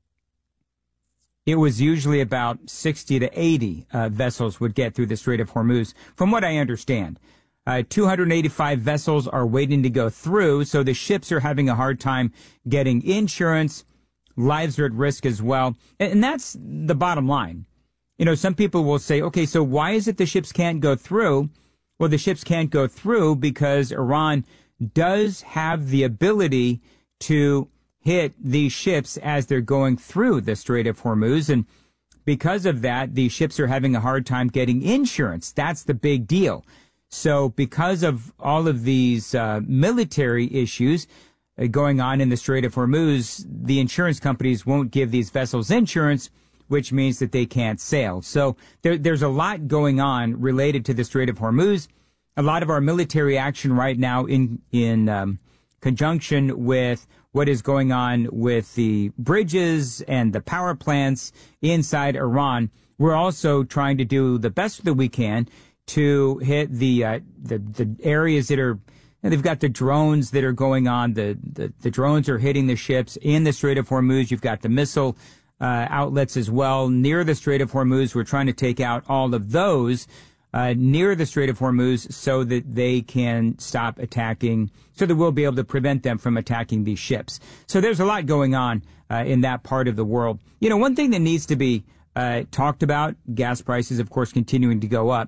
it was usually about 60 to 80 vessels would get through the Strait of Hormuz, from what I understand. 285 vessels are waiting to go through, so the ships are having a hard time getting insurance. Lives are at risk as well. And that's the bottom line. Some people will say, okay, so why is it the ships can't go through? Well, the ships can't go through because Iran does have the ability to hit these ships as they're going through the Strait of Hormuz. And because of that, the ships are having a hard time getting insurance. That's the big deal. So because of all of these military issues going on in the Strait of Hormuz, the insurance companies won't give these vessels insurance, which means that they can't sail. So there's a lot going on related to the Strait of Hormuz. A lot of our military action right now in conjunction with what is going on with the bridges and the power plants inside Iran, we're also trying to do the best that we can to hit the areas that are. They've got the drones that are going on. The drones are hitting the ships in the Strait of Hormuz. You've got the missile outlets as well near the Strait of Hormuz. We're trying to take out all of those near the Strait of Hormuz so that they can stop attacking, so that we'll be able to prevent them from attacking these ships. So there's a lot going on in that part of the world. One thing that needs to be talked about, gas prices, of course, continuing to go up,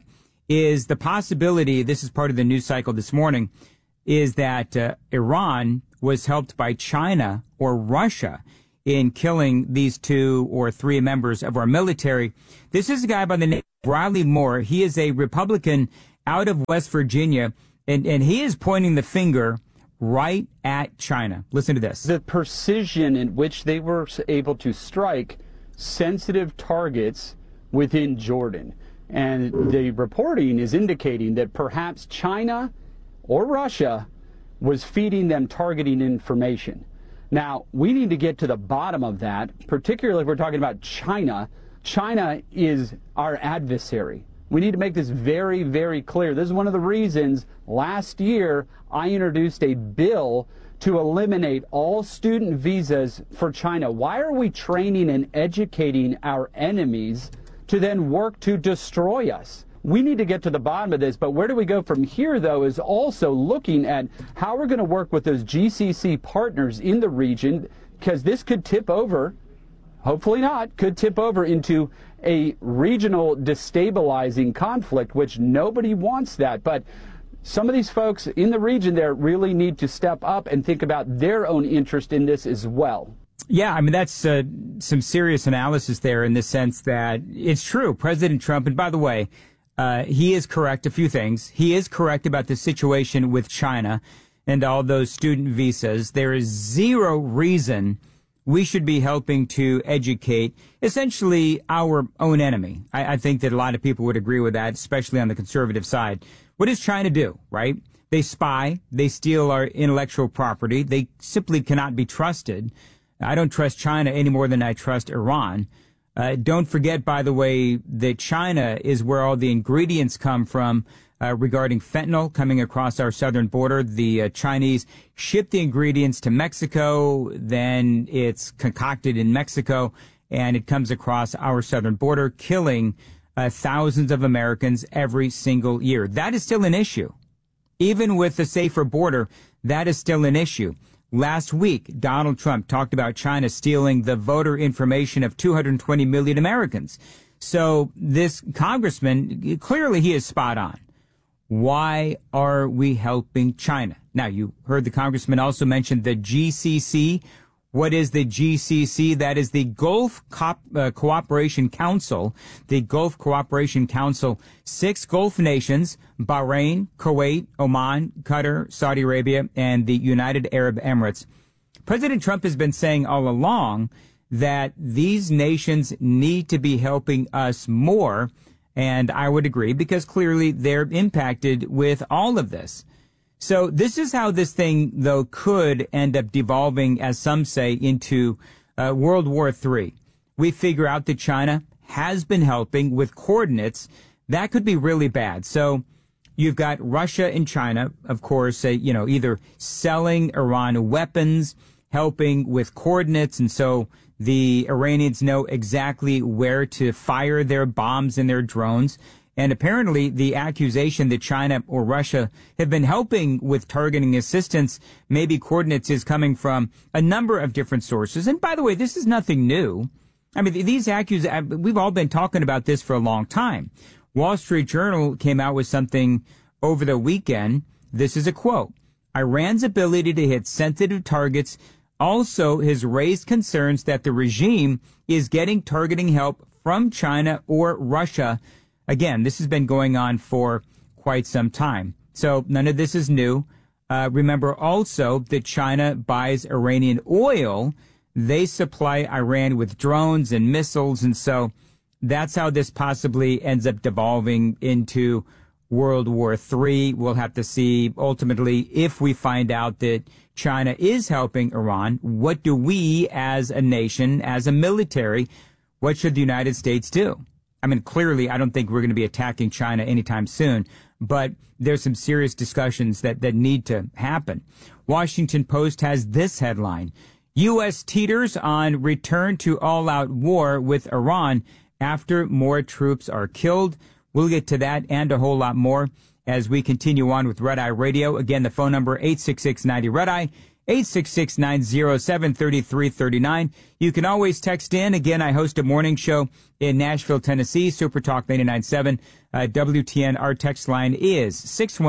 is the possibility, this is part of the news cycle this morning, is that Iran was helped by China or Russia in killing these 2 or 3 members of our military. This is a guy by the name of Riley Moore. He is a Republican out of West Virginia, and he is pointing the finger right at China. Listen to this. The precision in which they were able to strike sensitive targets within Jordan. And the reporting is indicating that perhaps China or Russia was feeding them targeting information. Now, we need to get to the bottom of that, particularly if we're talking about China. China is our adversary. We need to make this very, very clear. This is one of the reasons last year I introduced a bill to eliminate all student visas for China. Why are we training and educating our enemies to then work to destroy us? We need to get to the bottom of this, but where do we go from here, though, is also looking at how we're going to work with those GCC partners in the region, because this could tip over, hopefully not, could tip over into a regional destabilizing conflict, which nobody wants that. But some of these folks in the region there really need to step up and think about their own interest in this as well. Yeah, I mean, that's some serious analysis there in the sense that it's true. President Trump, and by the way, he is correct a few things. He is correct about the situation with China and all those student visas. There is zero reason we should be helping to educate essentially our own enemy. I think that a lot of people would agree with that, especially on the conservative side. What does China do, right? They spy. They steal our intellectual property. They simply cannot be trusted. I don't trust China any more than I trust Iran. Don't forget, by the way, that China is where all the ingredients come from regarding fentanyl coming across our southern border. The Chinese ship the ingredients to Mexico, then it's concocted in Mexico, and it comes across our southern border, killing thousands of Americans every single year. That is still an issue. Even with a safer border, that is still an issue. Last week, Donald Trump talked about China stealing the voter information of 220 million Americans. So this congressman, clearly he is spot on. Why are we helping China? Now, you heard the congressman also mention the GCC. What is the GCC? That is the Gulf Cooperation Council. The Gulf Cooperation Council, 6 Gulf nations, Bahrain, Kuwait, Oman, Qatar, Saudi Arabia, and the United Arab Emirates. President Trump has been saying all along that these nations need to be helping us more, and I would agree, because clearly they're impacted with all of this. So this is how this thing, though, could end up devolving, as some say, into World War III. We figure out that China has been helping with coordinates. That could be really bad. So you've got Russia and China, of course, either selling Iran weapons, helping with coordinates, and so the Iranians know exactly where to fire their bombs and their drones. And apparently the accusation that China or Russia have been helping with targeting assistance, maybe coordinates, is coming from a number of different sources. And by the way, this is nothing new. I mean, these accusations, we've all been talking about this for a long time. Wall Street Journal came out with something over the weekend. This is a quote. Iran's ability to hit sensitive targets also has raised concerns that the regime is getting targeting help from China or Russia. Again, this has been going on for quite some time. So none of this is new. Remember also that China buys Iranian oil. They supply Iran with drones and missiles. And so that's how this possibly ends up devolving into World War III. We'll have to see ultimately if we find out that China is helping Iran. What do we as a nation, as a military, what should the United States do? I mean, clearly, I don't think we're going to be attacking China anytime soon, but there's some serious discussions that need to happen. Washington Post has this headline: U.S. teeters on return to all-out war with Iran after more troops are killed. We'll get to that and a whole lot more as we continue on with Red Eye Radio. Again, the phone number 866-90-RED-EYE, 866-907-3339. You can always text in. Again, I host a morning show in Nashville, Tennessee, Super Talk 99.7. WTN, our text line is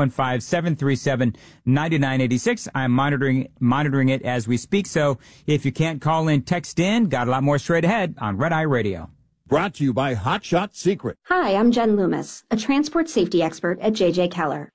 615-737-9986. I'm monitoring it as we speak. So if you can't call in, text in. Got a lot more straight ahead on Red Eye Radio. Brought to you by Hot Shot Secret. Hi, I'm Jen Loomis, a transport safety expert at J.J. Keller.